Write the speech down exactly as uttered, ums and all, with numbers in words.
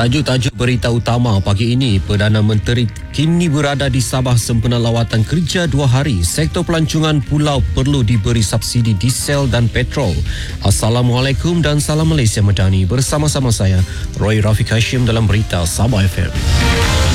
Tajuk-tajuk berita utama pagi ini, Perdana Menteri kini berada di Sabah sempena lawatan kerja dua hari. Sektor pelancongan pulau perlu diberi subsidi diesel dan petrol. Assalamualaikum dan salam Malaysia Madani. Bersama-sama saya, Roy Rafiq Hashim dalam berita Sabah F M.